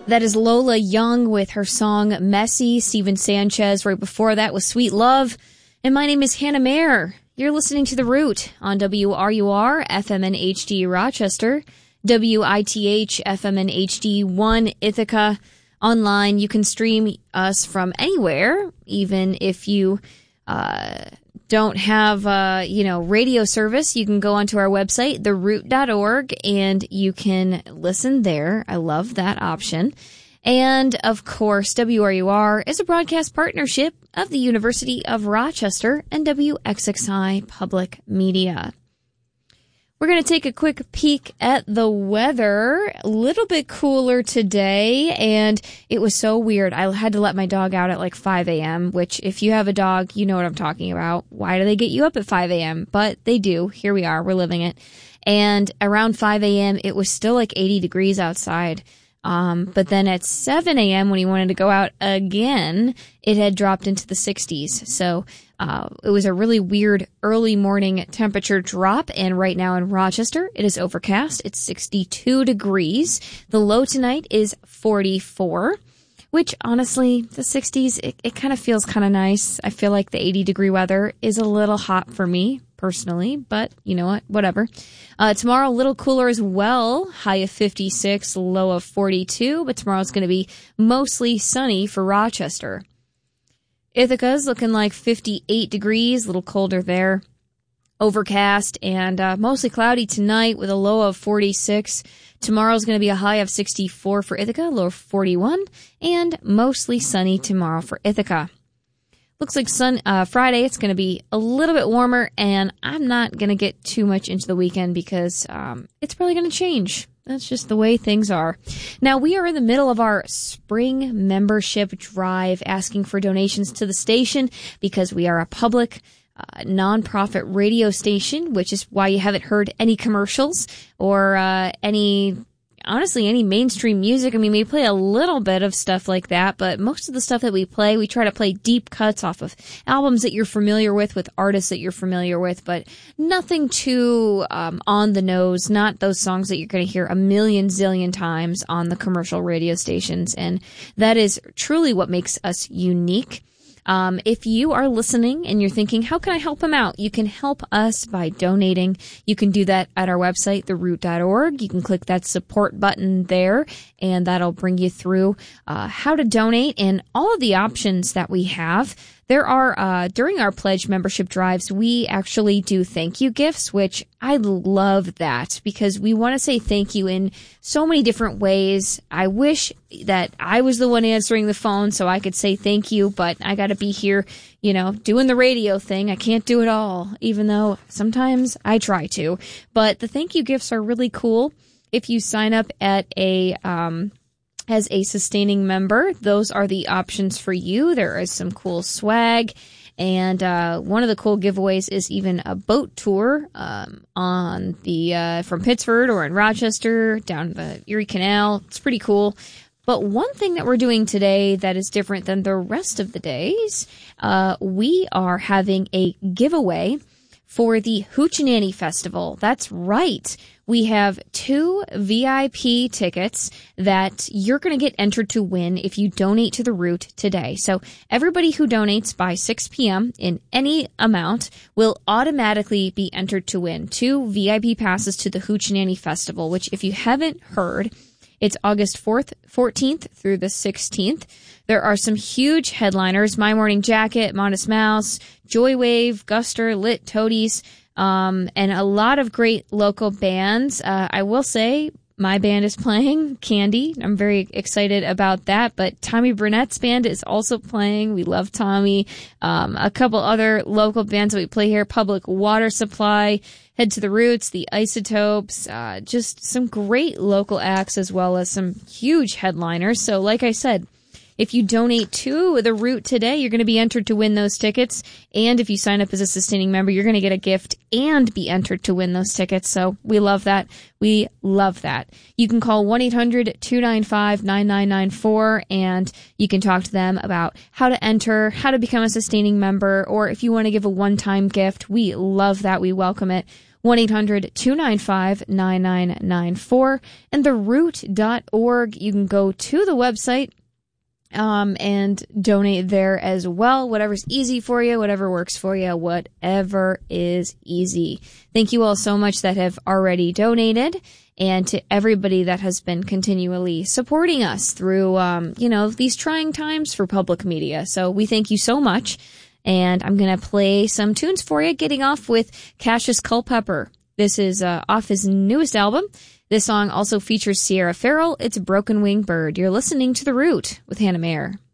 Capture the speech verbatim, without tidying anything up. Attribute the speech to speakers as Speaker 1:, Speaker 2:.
Speaker 1: That is Lola Young with her song Messy. Steven Sanchez right before that was Sweet Love. And my name is Hannah Mayer. You're listening to The Root on W R U R, F M and H D Rochester, W I T H, F M and H D one Ithaca. Online, you can stream us from anywhere, even if you uh, don't have, uh, you know, radio service. You can go onto our website, the root dot org, and you can listen there. I love that option. And, of course, W R U R is a broadcast partnership of the University of Rochester and W X X I Public Media. We're going to take a quick peek at the weather. A little bit cooler today, and it was so weird. I had to let my dog out at like five a.m., which if you have a dog, you know what I'm talking about. Why do they get you up at five a.m.? But they do. Here we are. We're living it. And around five a.m., it was still like eighty degrees outside. Um, but then at seven a.m. when he wanted to go out again, it had dropped into the sixties. So uh, it was a really weird early morning temperature drop. And right now in Rochester, it is overcast. It's sixty-two degrees. The low tonight is forty-four, which honestly, the sixties, it, it kind of feels kind of nice. I feel like the eighty degree weather is a little hot for me personally, but you know what, whatever. Uh, tomorrow, a little cooler as well, high of fifty-six, low of forty-two, but tomorrow's going to be mostly sunny for Rochester. Ithaca's looking like fifty-eight degrees, a little colder there. Overcast and uh, mostly cloudy tonight with a low of forty-six. Tomorrow's going to be a high of sixty-four for Ithaca, low of forty-one, and mostly sunny tomorrow for Ithaca. Looks like sun uh, Friday, it's going to be a little bit warmer, and I'm not going to get too much into the weekend because um, it's probably going to change. That's just the way things are. Now, we are in the middle of our spring membership drive, asking for donations to the station because we are a public uh, nonprofit radio station, which is why you haven't heard any commercials or uh, any... honestly, any mainstream music. I mean, we play a little bit of stuff like that, but most of the stuff that we play, we try to play deep cuts off of albums that you're familiar with, with artists that you're familiar with, but nothing too um, on the nose, not those songs that you're going to hear a million zillion times on the commercial radio stations, and that is truly what makes us unique. Um, if you are listening and you're thinking, how can I help them out? You can help us by donating. You can do that at our website, the root dot org. You can click that support button there, and that'll bring you through uh, how to donate and all of the options that we have. There are, uh, during our pledge membership drives, we actually do thank you gifts, which I love that because we want to say thank you in so many different ways. I wish that I was the one answering the phone so I could say thank you, but I got to be here, you know, doing the radio thing. I can't do it all, even though sometimes I try to. But the thank you gifts are really cool. If you sign up at a, um, as a sustaining member, those are the options for you. There is some cool swag, and uh, one of the cool giveaways is even a boat tour um, on the uh, from Pittsford or in Rochester down the Erie Canal. It's pretty cool. But one thing that we're doing today that is different than the rest of the days, uh, we are having a giveaway for the Hoochie Festival. That's right. We have two V I P tickets that you're going to get entered to win if you donate to The Root today. So everybody who donates by six p.m. in any amount will automatically be entered to win two V I P passes to the Hoochie Festival, which if you haven't heard, it's August fourth, fourteenth through the sixteenth. There are some huge headliners: My Morning Jacket, Modest Mouse, Joywave, Guster, Lit Toadies, um, and a lot of great local bands. Uh, I will say my band is playing, Candy. I'm very excited about that. But Tommy Burnett's band is also playing. We love Tommy. Um, a couple other local bands that we play here: Public Water Supply, Head to the Roots, The Isotopes, uh, just some great local acts as well as some huge headliners. So like I said, if you donate to The Root today, you're going to be entered to win those tickets. And if you sign up as a sustaining member, you're going to get a gift and be entered to win those tickets. So we love that. We love that. You can call one eight hundred two nine five nine nine nine four and you can talk to them about how to enter, how to become a sustaining member, or if you want to give a one-time gift, we love that. We welcome it. one eight hundred two nine five nine nine nine four, and the root dot org. You can go to the website um, and donate there as well. Whatever's easy for you, whatever works for you, whatever is easy. Thank you all so much that have already donated, and to everybody that has been continually supporting us through, um, you know, these trying times for public media. So we thank you so much. And I'm going to play some tunes for you, getting off with Cassius Culpepper. This is uh, off his newest album. This song also features Sierra Farrell. It's Broken Wing Bird. You're listening to The Root with Hannah Mayer.